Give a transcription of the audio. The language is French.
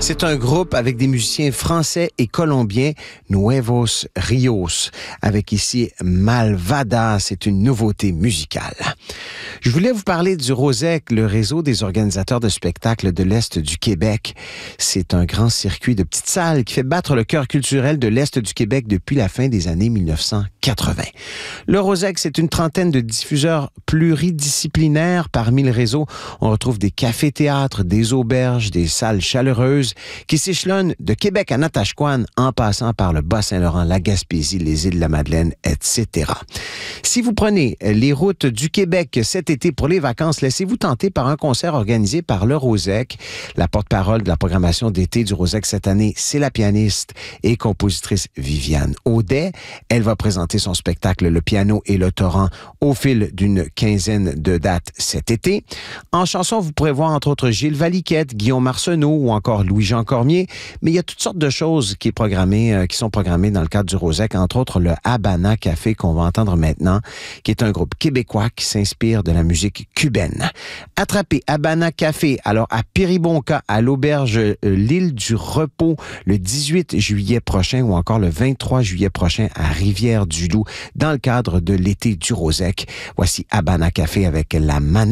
C'est un groupe avec des musiciens français et colombiens, Nuevos Rios, avec ici Malvada, c'est une nouveauté musicale. Je voulais vous parler du Rosec, le réseau des organisateurs de spectacles de l'Est du Québec. C'est un grand circuit de petites salles qui fait battre le cœur culturel de l'Est du Québec depuis la fin des années 1980. Le Rosec, c'est une trentaine de diffuseurs pluridisciplinaires. Parmi le réseau, on retrouve des cafés-théâtres, des auberges, des salles chaleureuses qui s'échelonnent de Québec à Natashquan en passant par le Bas-Saint-Laurent, la Gaspésie, les îles de la Madeleine, etc. Si vous prenez les routes du Québec cet été pour les vacances, laissez-vous tenter par un concert organisé par le Rosec. La porte-parole de la programmation d'été du Rosec cette année, c'est la pianiste et compositrice Viviane Audet. Elle va présenter son spectacle Le piano et le torrent au fil d'une quinzaine de dates cet été. En chanson, vous pourrez voir entre autres Gilles Valiquette, Guillaume Arsenault ou encore Louis-Jean Cormier, mais il y a toutes sortes de choses qui sont programmées dans le cadre du Rosec, entre autres le Habana Café qu'on va entendre maintenant, qui est un groupe québécois qui s'inspire de la musique cubaine. Attrapez Habana Café alors à Péribonka, à l'auberge l'Île du Repos le 18 juillet prochain ou encore le 23 juillet prochain à Rivière-du-Loup dans le cadre de l'été du Rosec. Voici Habana Café avec la manette.